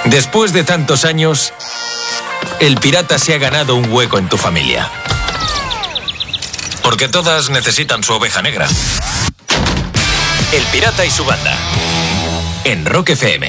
Después de tantos años, el pirata se ha ganado un hueco en tu familia. Porque todas necesitan su oveja negra. El pirata y su banda. En Rock FM.